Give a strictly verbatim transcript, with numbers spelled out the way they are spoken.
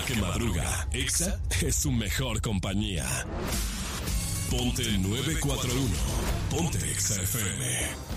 que madruga, Exa es su mejor compañía. Ponte nueve cuatro uno. Ponte Exa F M.